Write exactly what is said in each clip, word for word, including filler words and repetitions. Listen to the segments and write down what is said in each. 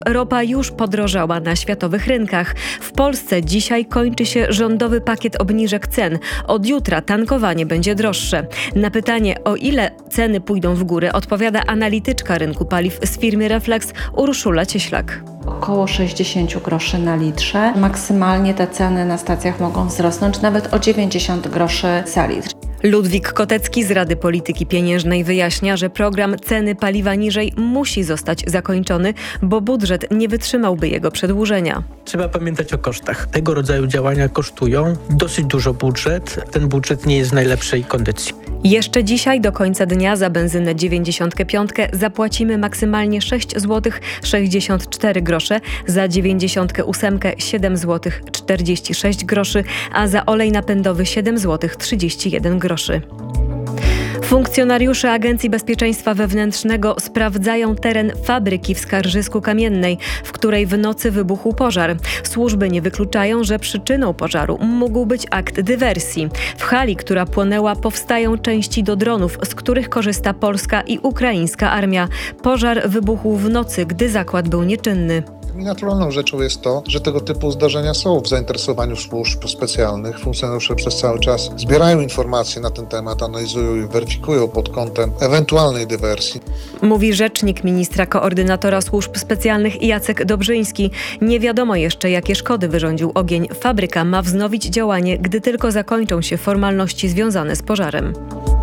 Ropa już podrożała na światowych rynkach. W Polsce dzisiaj kończy się rządowy pakiet obniżek cen. Od jutra tankowanie będzie droższe. Na pytanie, o ile ceny pójdą w górę, odpowiada analityczka rynku paliw z firmy Reflex Urszula Cieślak. Około sześćdziesiąt groszy na litrze. Maksymalnie te ceny na stacjach mogą wzrosnąć nawet o dziewięćdziesiąt groszy za litr. Ludwik Kotecki z Rady Polityki Pieniężnej wyjaśnia, że program ceny paliwa niżej musi zostać zakończony, bo budżet nie wytrzymałby jego przedłużenia. Trzeba pamiętać o kosztach. Tego rodzaju działania kosztują dosyć dużo budżet. Ten budżet nie jest w najlepszej kondycji. Jeszcze dzisiaj do końca dnia za benzynę dziewięćdziesiąt pięć zapłacimy maksymalnie sześć złotych sześćdziesiąt cztery grosze, za dziewięćdziesiąt osiem siedem złotych czterdzieści sześć groszy, a za olej napędowy siedem złotych trzydzieści jeden groszy. Funkcjonariusze Agencji Bezpieczeństwa Wewnętrznego sprawdzają teren fabryki w Skarżysku-Kamiennej, w której w nocy wybuchł pożar. Służby nie wykluczają, że przyczyną pożaru mógł być akt dywersji. W hali, która płonęła, powstają części do dronów, z których korzysta polska i ukraińska armia. Pożar wybuchł w nocy, gdy zakład był nieczynny. I naturalną rzeczą jest to, że tego typu zdarzenia są w zainteresowaniu służb specjalnych. Funkcjonariusze przez cały czas zbierają informacje na ten temat, analizują i weryfikują pod kątem ewentualnej dywersji. Mówi rzecznik ministra koordynatora służb specjalnych Jacek Dobrzyński. Nie wiadomo jeszcze, jakie szkody wyrządził ogień. Fabryka ma wznowić działanie, gdy tylko zakończą się formalności związane z pożarem.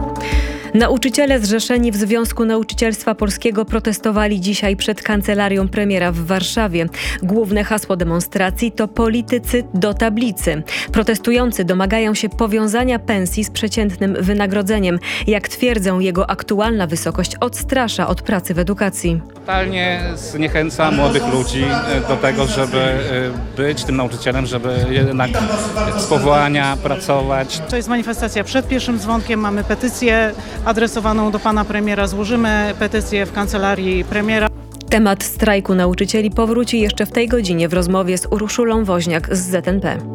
Nauczyciele zrzeszeni w Związku Nauczycielstwa Polskiego protestowali dzisiaj przed kancelarią premiera w Warszawie. Główne hasło demonstracji to politycy do tablicy. Protestujący domagają się powiązania pensji z przeciętnym wynagrodzeniem. Jak twierdzą, jego aktualna wysokość odstrasza od pracy w edukacji. Totalnie zniechęca młodych ludzi do tego, żeby być tym nauczycielem, żeby jednak z powołania pracować. To jest manifestacja przed pierwszym dzwonkiem, mamy petycję adresowaną do pana premiera. Złożymy petycję w kancelarii premiera. Temat strajku nauczycieli powróci jeszcze w tej godzinie w rozmowie z Urszulą Woźniak z Z N P.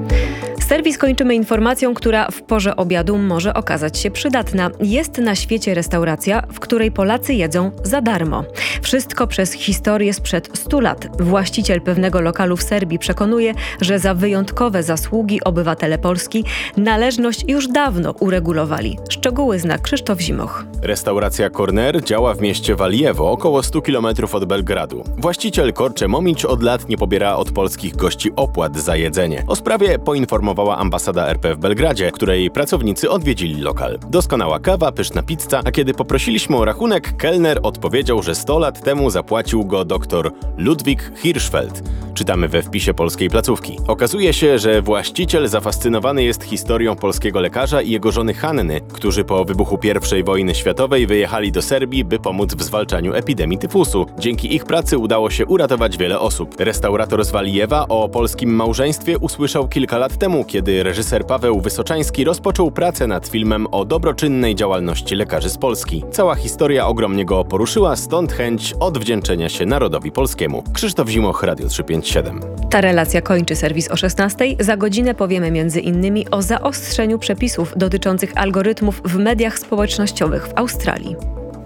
Serwis kończymy informacją, która w porze obiadu może okazać się przydatna. Jest na świecie restauracja, w której Polacy jedzą za darmo. Wszystko przez historię sprzed stu lat. Właściciel pewnego lokalu w Serbii przekonuje, że za wyjątkowe zasługi obywatele Polski należność już dawno uregulowali. Szczegóły zna Krzysztof Zimoch. Restauracja Corner działa w mieście Walijewo, około stu kilometrów od Belgradu. Właściciel Korcze Momić od lat nie pobiera od polskich gości opłat za jedzenie. O sprawie poinformowała ambasada R P w Belgradzie, której pracownicy odwiedzili lokal. Doskonała kawa, pyszna pizza, a kiedy poprosiliśmy o rachunek, kelner odpowiedział, że sto lat temu zapłacił go dr Ludwik Hirschfeld. Czytamy we wpisie polskiej placówki. Okazuje się, że właściciel zafascynowany jest historią polskiego lekarza i jego żony Hanny, którzy po wybuchu pierwszej wojny światowej wyjechali do Serbii, by pomóc w zwalczaniu epidemii tyfusu. Dzięki ich pracy udało się uratować wiele osób. Restaurator z Walijewa o polskim małżeństwie usłyszał kilka lat temu, kiedy reżyser Paweł Wysoczański rozpoczął pracę nad filmem o dobroczynnej działalności lekarzy z Polski. Cała historia ogromnie go poruszyła, stąd chęć odwdzięczenia się narodowi polskiemu. Krzysztof Zimoch, Radio trzysta pięćdziesiąt siedem. Ta relacja kończy serwis o szesnastej. Za godzinę powiemy między innymi o zaostrzeniu przepisów dotyczących algorytmów w mediach społecznościowych w Australii.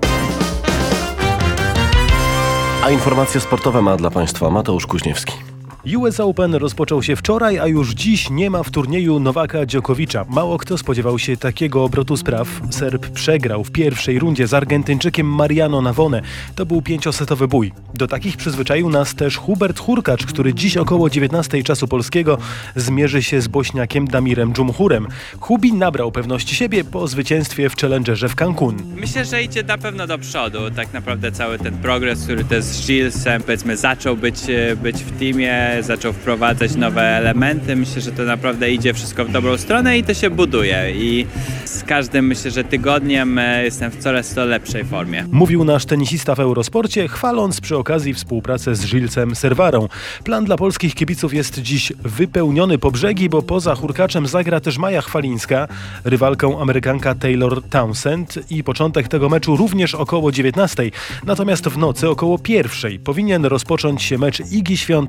A informacje sportowe ma dla Państwa Mateusz Kuźniewski. U S Open rozpoczął się wczoraj, a już dziś nie ma w turnieju Nowaka Dżokowicza. Mało kto spodziewał się takiego obrotu spraw. Serb przegrał w pierwszej rundzie z Argentyńczykiem Mariano Navone. To był pięciosetowy bój. Do takich przyzwyczaił nas też Hubert Hurkacz, który dziś około dziewiętnastej czasu polskiego zmierzy się z Bośniakiem Damirem Dżumhurem. Hubi nabrał pewności siebie po zwycięstwie w Challengerze w Cancun. Myślę, że idzie na pewno do przodu. Tak naprawdę cały ten progres, który też z Gillesem, powiedzmy, zaczął być, być w teamie, zaczął wprowadzać nowe elementy. Myślę, że to naprawdę idzie wszystko w dobrą stronę i to się buduje. I z każdym, myślę, że tygodniem jestem w coraz to lepszej formie. Mówił nasz tenisista w Eurosporcie, chwaląc przy okazji współpracę z Gillesem Servarą. Plan dla polskich kibiców jest dziś wypełniony po brzegi, bo poza Hurkaczem zagra też Maja Chwalińska, rywalką Amerykanka Taylor Townsend, i początek tego meczu również około dziewiętnastej. Natomiast w nocy około pierwszej powinien rozpocząć się mecz Igi Świątek z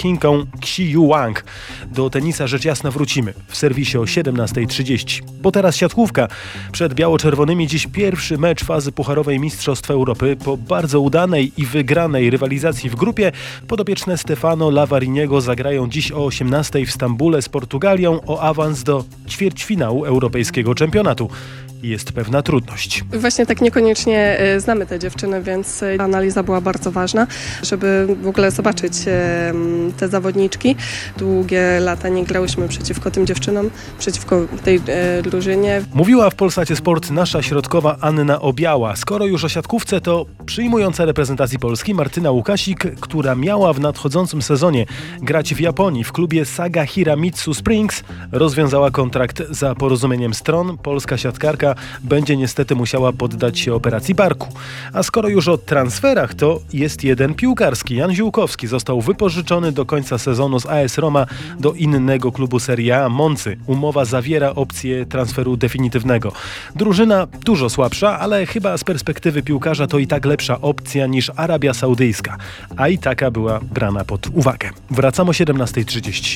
Chinką Xiyu Wang. Do tenisa rzecz jasna wrócimy w serwisie o siedemnasta trzydzieści. Bo teraz siatkówka. Przed biało-czerwonymi dziś pierwszy mecz fazy pucharowej Mistrzostw Europy. Po bardzo udanej i wygranej rywalizacji w grupie podopieczne Stefano Lavariniego zagrają dziś o osiemnastej w Stambule z Portugalią o awans do ćwierćfinału europejskiego czempionatu. Jest pewna trudność. Właśnie tak niekoniecznie znamy te dziewczyny, więc analiza była bardzo ważna, żeby w ogóle zobaczyć te zawodniczki. Długie lata nie grałyśmy przeciwko tym dziewczynom, przeciwko tej drużynie. Mówiła w Polsacie Sport nasza środkowa Anna Obiała. Skoro już o siatkówce, to przyjmująca reprezentacji Polski Martyna Łukasik, która miała w nadchodzącym sezonie grać w Japonii w klubie Saga Hiramitsu Springs, rozwiązała kontrakt za porozumieniem stron. Polska siatkarka będzie niestety musiała poddać się operacji barku. A skoro już o transferach, to jest jeden piłkarski. Jan Ziółkowski został wypożyczony do końca sezonu z A S Roma do innego klubu Serie A, Moncy. Umowa zawiera opcję transferu definitywnego. Drużyna dużo słabsza, ale chyba z perspektywy piłkarza to i tak lepsza opcja niż Arabia Saudyjska. A i taka była brana pod uwagę. Wracam o siedemnasta trzydzieści.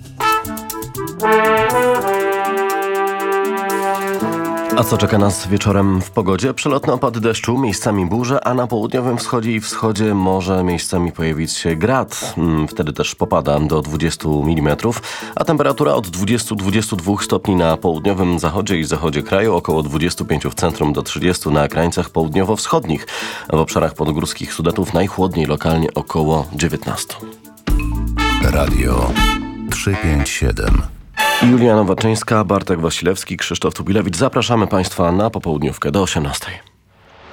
A co czeka nas wieczorem w pogodzie? Przelotny opad deszczu, miejscami burze, a na południowym wschodzie i wschodzie może miejscami pojawić się grad. Wtedy też popada do dwudziestu milimetrów, a temperatura od dwudziestu do dwudziestu dwóch stopni na południowym zachodzie i zachodzie kraju, około dwudziestu pięciu w centrum do trzydziestu na krańcach południowo-wschodnich. W obszarach podgórskich Sudetów najchłodniej lokalnie około dziewiętnastu. Radio trzysta pięćdziesiąt siedem. Julia Nowaczyńska, Bartek Wasilewski, Krzysztof Tubilewicz. Zapraszamy Państwa na popołudniówkę do osiemnastej.